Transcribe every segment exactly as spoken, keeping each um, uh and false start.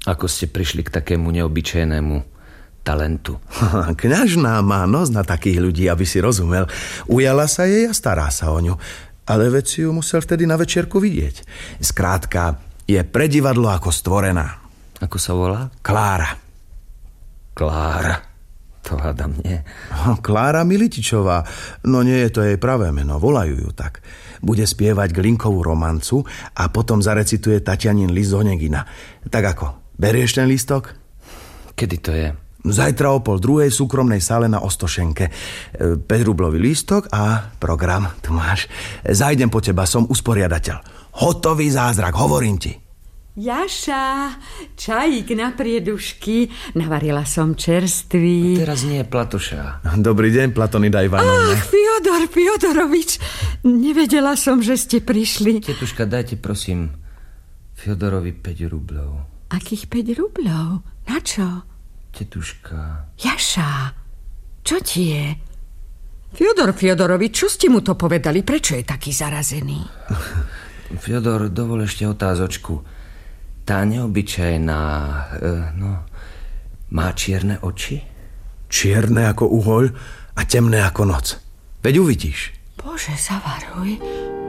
Ako ste prišli k takému neobyčajnému talentu? Kňažná má nos na takých ľudí, aby si rozumel. Ujala sa jej a stará sa o ňu. Ale veď si ju musel vtedy na večierku vidieť. Skrátka, je pre divadlo ako stvorená. Ako sa volá? Klára. Klára. To hádam nie. Klára Militičová. No nie je to jej pravé meno, volajú ju tak. Bude spievať Glinkovú romancu a potom zarecituje Tatianin list z Onegina. Tak ako, berieš ten lístok? Kedy to je? Zajtra o pol druhej súkromnej sále na Ostošenke. päť rublový lístok a program tu máš. Zajdem po teba, som usporiadateľ. Hotový zázrak, hovorím ti. Jaša, čajík na priedušky. Navarila som čerstvý. A teraz nie je Platoša. Dobrý deň, Platonida Ivanovna. Ach, Fiodor Fiodorovič. Nevedela som, že ste prišli. Tetuška, dajte prosím Fiodorovi päť rublov. Akých päť rublov? Na čo? Tetuška. Jaša, čo ti je? Fiodor Fiodorovič, čo ste mu to povedali? Prečo je taký zarazený? Fiodor, dovol ešte otázočku. Tá neobyčajná, no, má čierne oči? Čierne ako uhoľ a temné ako noc. Veď uvidíš. Bože, zavaruj.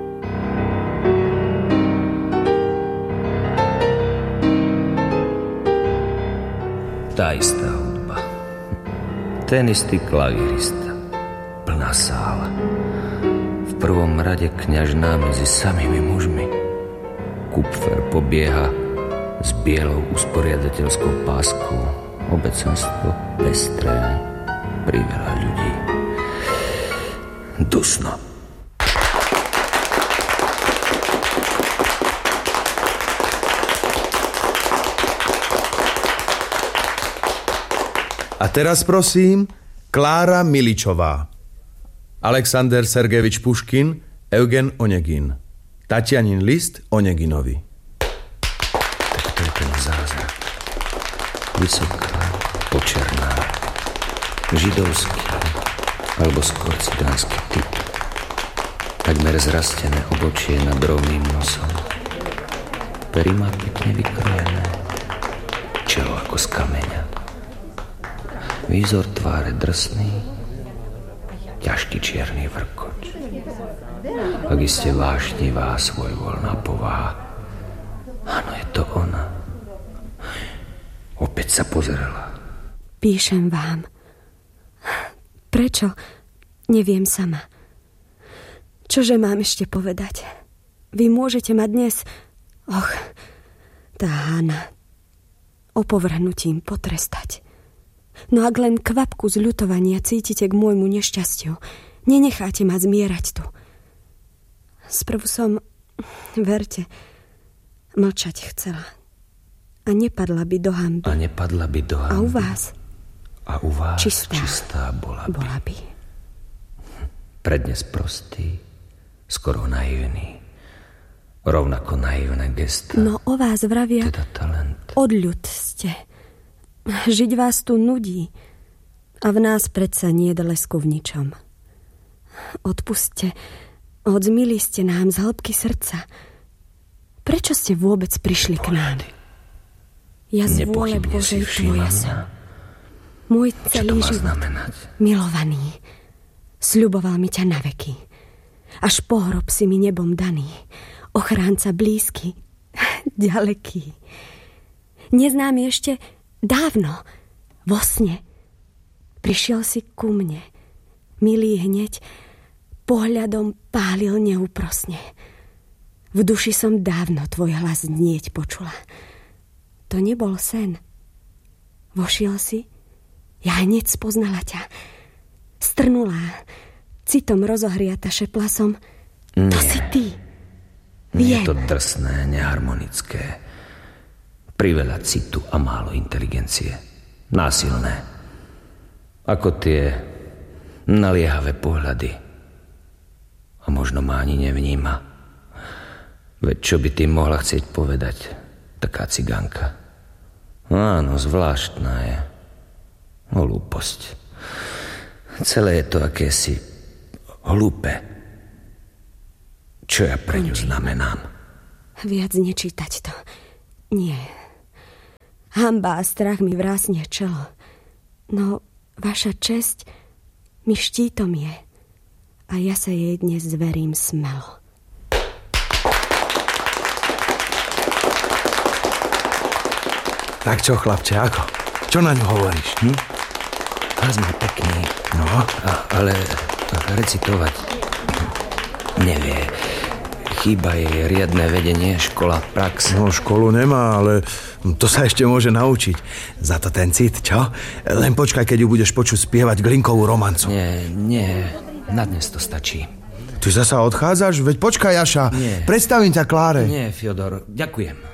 Tá istá hudba. Ten istý klavírista. Plná sála. V prvom rade kňažná medzi samými mužmi. Kupfer pobieha s bielou usporiadateľskou páskou. Obecenstvo pestré. Priveľa ľudí. Dusno. A teraz prosím, Klára Miličová. Alexander Sergejevič Puškin, Eugen Onegin. Tatianin list Oneginovi. Tak to je ten zázrak. Vysoká, počerná, židovský, alebo skôr cigánsky typ. Takmer zrastené obočie nad rovným nosom. Pery má pekne vykrojené. Čelo ako z kameňa. Výzor tváre drsný, ťažký čierny vrkoč. Ak iste vášnivá, svojvoľná povaha. Áno, je to ona. Opäť sa pozerala. Píšem vám. Prečo? Neviem sama. Čože mám ešte povedať? Vy môžete ma dnes... Och, tá Hana. Opovrhnutím potrestať. No ak len kvapku zľutovania cítite k môjmu nešťastiu, nenecháte ma zmierať tu. Sprv som, verte, mlčať chcela. A nepadla by do hanby. A nepadla by do hanby. A u vás? A u vás čistá, čistá bola by. Bola by. Prednes prostý, skoro naivný. Rovnako naivné gesta. No o vás vravia, teda talent. odľud ste. Žiť vás tu nudí a v nás predsa nie je lesku v ničom. Odpuste, odzmili ste nám z hĺbky srdca. Prečo ste vôbec prišli k nám? Ja z vôle Božej tvoja som. Môj celý život, znamenať? Milovaný, sľuboval mi ťa na veky. Až pohrob si mi nebom daný, ochránca blízky, ďaleký. Neznám ešte dávno, vo sne, prišiel si ku mne, milý hneď, pohľadom pálil neúprosne. V duši som dávno tvoj hlas znieť počula. To nebol sen. Vošiel si, ja hneď spoznala ťa. Strnulá, citom rozohriata šepla som, to si ty. Nie je to drsné, neharmonické. Priveľa citu a málo inteligencie. Násilné. Ako tie naliehavé pohľady. A možno ma ani nevníma. Veď čo by tým mohla chcieť povedať taká cigánka? Áno, zvláštna je. Hlúposť. Celé je to akési hlúpe. Čo ja pre ňu znamenám? Viac nečítať to. Nie. Hanba a strach mi vrásne čelo. No, vaša česť mi štítom je. A ja sa jej dnes zverím smelo. Tak čo, chlapče, ako? Čo na ňu hovoríš? Hm? Hlas má pekný. No? A, ale recitovať nevie. Chýba jej riadne vedenie, škola, prax. No, školu nemá, ale to sa ešte môže naučiť. Za to ten cit, čo? Len počkaj, keď ju budeš počuť spievať Glinkovú romancu. Nie, nie, na dnes to stačí. Ty zasa odchádzaš? Veď počkaj, Jaša. Nie. Predstavím ťa Kláre. Nie, Fiodor, ďakujem.